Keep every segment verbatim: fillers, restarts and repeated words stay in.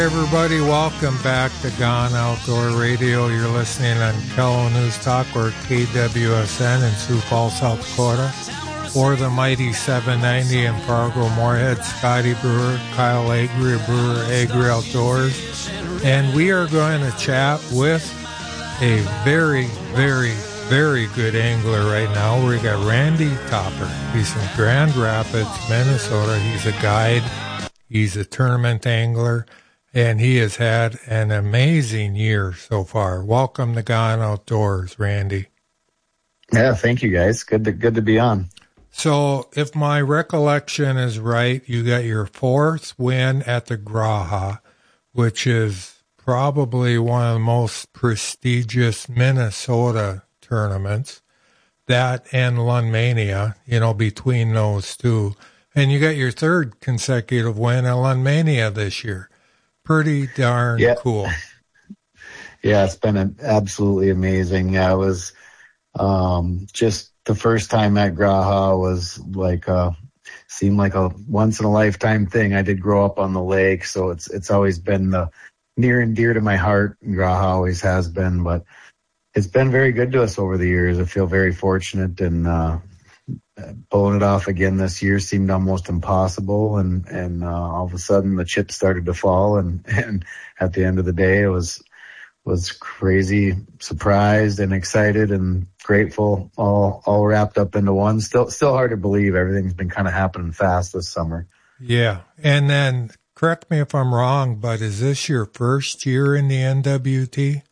Everybody, welcome back to Gone Outdoor Radio. You're listening on Kello News Talk or K W S N in Sioux Falls, South Dakota, or the mighty seven ninety in Fargo, Moorhead. Scotty Brewer, Kyle Agri, Brewer Agri Outdoors, and we are going to chat with a very, very, very good angler right now. We got Randy Topper. He's in Grand Rapids, Minnesota. He's a guide. He's a tournament angler. And he has had an amazing year so far. Welcome to Gone Outdoors, Randy. Yeah, thank you, guys. Good to good to be on. So, if my recollection is right, you got your fourth win at the Graha, which is probably one of the most prestigious Minnesota tournaments. That and Lundmania, you know, between those two. And you got your third consecutive win at Lundmania this year. Pretty darn yeah. cool. Yeah, it's been an absolutely amazing. I was um, just the first time at Graha was like a, seemed like a once in a lifetime thing. I did grow up on the lake, so it's it's always been the near and dear to my heart. Graha always has been, but it's been very good to us over the years. I feel very fortunate, and uh, pulling it off again this year seemed almost impossible, and and uh, all of a sudden the chips started to fall, and and at the end of the day it was was crazy, surprised and excited and grateful, all all wrapped up into one. Still still hard to believe. Everything's been kind of happening fast this summer. Yeah, and then correct me if I'm wrong, but is this your first year in the N W T?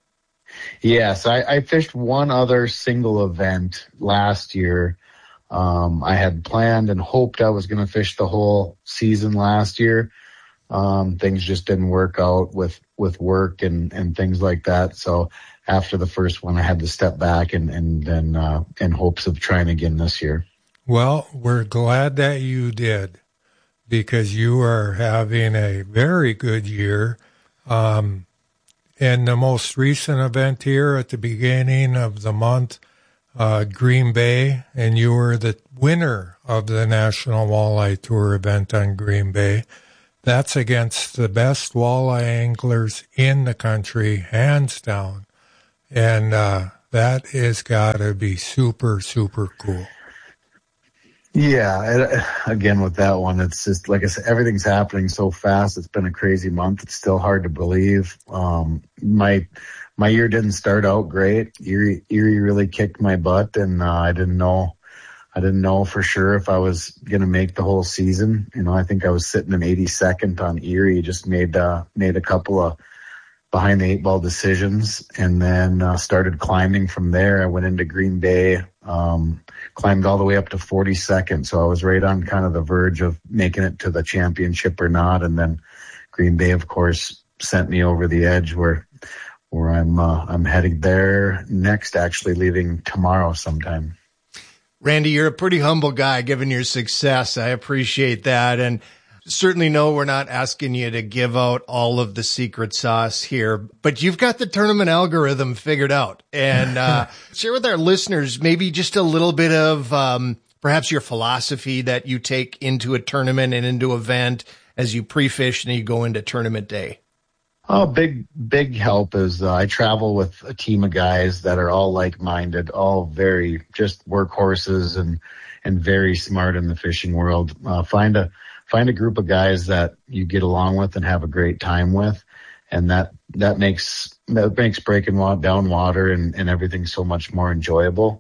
Yes, I, I fished one other single event last year. Um, I had planned and hoped I was going to fish the whole season last year. Um, things just didn't work out with, with work and, and things like that. So after the first one, I had to step back and, and then, uh, in hopes of trying again this year. Well, we're glad that you did, because you are having a very good year. Um, and the most recent event here at the beginning of the month, Uh, Green Bay, and you were the winner of the National Walleye Tour event on Green Bay. That's against the best walleye anglers in the country, hands down. And uh, that has got to be super, super cool. Yeah, it, again, with that one, it's just, like I said, everything's happening so fast. It's been a crazy month. It's still hard to believe. Um, my... My year didn't start out great. Erie, Erie really kicked my butt, and uh, I didn't know, I didn't know for sure if I was going to make the whole season. You know, I think I was sitting in eighty-second on Erie. Just made uh, made a couple of behind the eight ball decisions, and then uh, started climbing from there. I went into Green Bay, um, climbed all the way up to forty-second, so I was right on kind of the verge of making it to the championship or not. And then Green Bay, of course, sent me over the edge where. where I'm uh, I'm heading there next, actually leaving tomorrow sometime. Randy, you're a pretty humble guy given your success. I appreciate that. And certainly know we're not asking you to give out all of the secret sauce here, but you've got the tournament algorithm figured out. And uh, share with our listeners maybe just a little bit of um, perhaps your philosophy that you take into a tournament and into an event as you pre-fish and you go into tournament day. Oh, big, big help is uh, I travel with a team of guys that are all like-minded, all very just workhorses and, and very smart in the fishing world. Uh, find a, find a group of guys that you get along with and have a great time with. And that, that makes, that makes breaking down water and, and everything so much more enjoyable.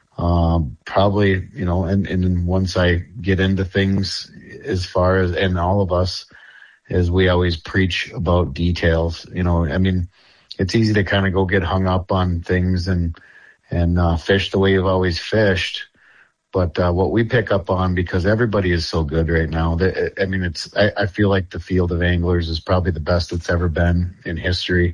Um, probably, you know, and, and once I get into things as far as, and all of us, is we always preach about details. You know, I mean, it's easy to kind of go get hung up on things and, and, uh, fish the way you've always fished. But, uh, what we pick up on, because everybody is so good right now, that, I mean, it's, I, I feel like the field of anglers is probably the best it's ever been in history.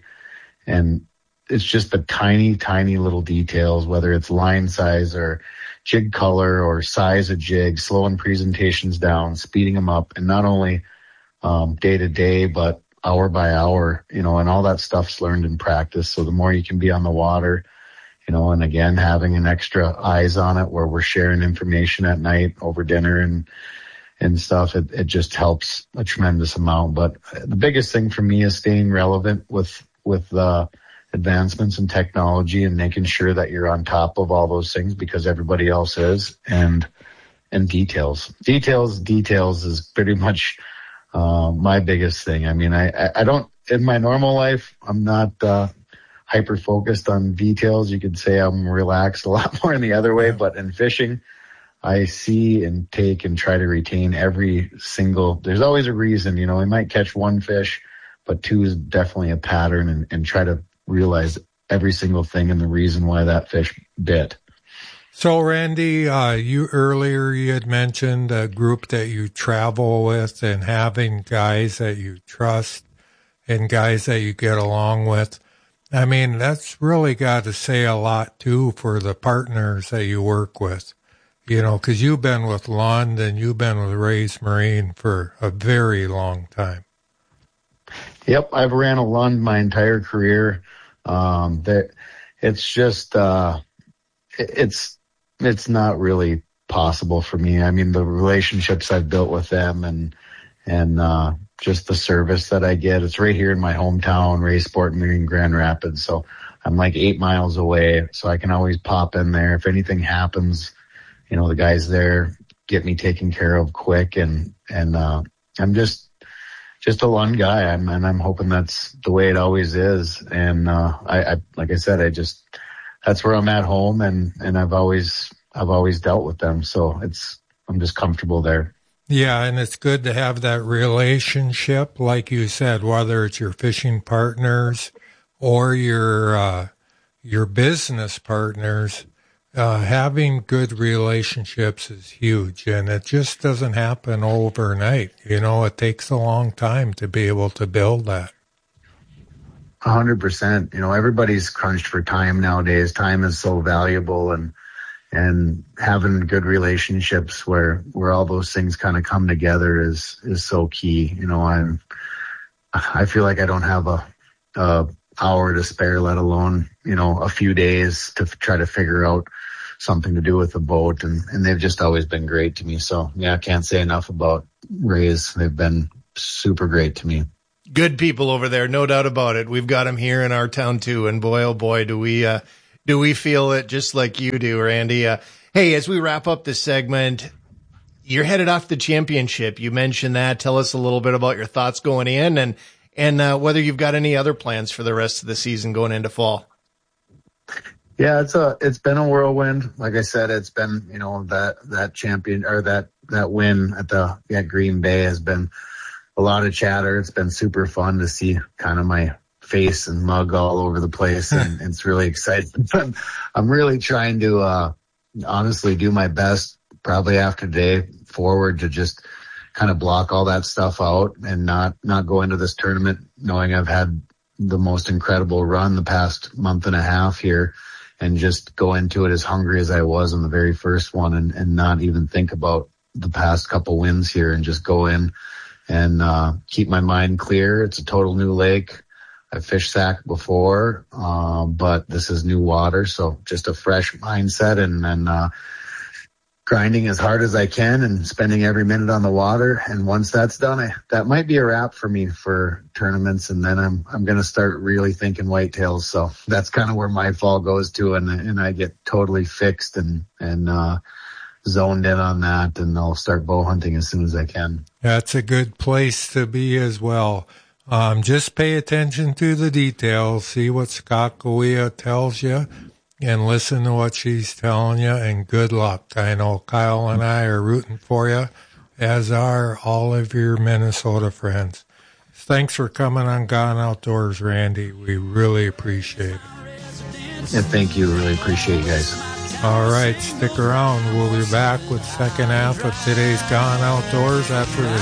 And it's just the tiny, tiny little details, whether it's line size or jig color or size of jig, slowing presentations down, speeding them up, and not only Um, day to day, but hour by hour, you know, and all that stuff's learned in practice. So the more you can be on the water, you know, and again, having an extra eyes on it where we're sharing information at night over dinner and, and stuff, it, it just helps a tremendous amount. But the biggest thing for me is staying relevant with, with the advancements in technology and making sure that you're on top of all those things because everybody else is. And, and details, details, details is pretty much, uh, my biggest thing. I mean, I, I, I don't, in my normal life, I'm not, uh, hyper focused on details. You could say I'm relaxed a lot more in the other way, but in fishing, I see and take and try to retain every single, there's always a reason, you know, I might catch one fish, but two is definitely a pattern, and, and try to realize every single thing and the reason why that fish bit. So Randy, uh, you earlier, you had mentioned a group that you travel with and having guys that you trust and guys that you get along with. I mean, that's really got to say a lot too for the partners that you work with. You know, because you've been with Lund and you've been with Ray's Marine for a very long time. Yep, I've ran a Lund my entire career. Um, that it's just uh, it's it's not really possible for me. I mean, the relationships I've built with them and and uh, just the service that I get. It's right here in my hometown, Ray Sport Marine, Grand Rapids. So I'm like eight miles away, so I can always pop in there if anything happens. You know, the guys there get me taken care of quick, and, and, uh, I'm just, just a Lund guy. I'm, and I'm hoping that's the way it always is. And, uh, I, I, like I said, I just, that's where I'm at home, and, and I've always, I've always dealt with them. So it's, I'm just comfortable there. Yeah. And it's good to have that relationship. Like you said, whether it's your fishing partners or your, uh, your business partners. Uh, having good relationships is huge, and it just doesn't happen overnight. You know, it takes a long time to be able to build that. A hundred percent. You know, everybody's crunched for time nowadays. Time is so valuable, and, and having good relationships where, where all those things kind of come together is, is so key. You know, I'm, I feel like I don't have a, a hour to spare, let alone, you know, a few days to f- try to figure out something to do with the boat. And, and they've just always been great to me. So yeah, I can't say enough about Rays. They've been super great to me. Good people over there. No doubt about it. We've got them here in our town too. And boy, oh boy, do we, uh, do we feel it just like you do, Randy. Uh, hey, as we wrap up this segment, you're headed off the championship. You mentioned that. Tell us a little bit about your thoughts going in, and, and, uh, whether you've got any other plans for the rest of the season going into fall. Yeah, it's a, it's been a whirlwind. Like I said, it's been, you know, that, that champion or that, that win at the, at Green Bay has been a lot of chatter. It's been super fun to see kind of my face and mug all over the place, and it's really exciting. I'm, I'm really trying to, uh, honestly do my best probably after today forward to just kind of block all that stuff out and not, not go into this tournament knowing I've had the most incredible run the past month and a half here, and just go into it as hungry as I was in the very first one, and, and not even think about the past couple wins here, and just go in and, uh, keep my mind clear. It's a total new lake. I've fished Sac before, um, but this is new water. So just a fresh mindset, and then, uh, grinding as hard as I can and spending every minute on the water. And once that's done, I, that might be a wrap for me for tournaments. And then I'm, I'm going to start really thinking whitetails. So that's kind of where my fall goes to. And, and I get totally fixed and, and, uh, zoned in on that, and I'll start bow hunting as soon as I can. That's a good place to be as well. Um, just pay attention to the details, see what Scott Goia tells you, and listen to what she's telling you, and good luck. I know Kyle and I are rooting for you, as are all of your Minnesota friends. Thanks for coming on Gone Outdoors, Randy. We really appreciate it. Yeah, thank you. Really appreciate you guys. All right, stick around. We'll be back with second half of today's Gone Outdoors after the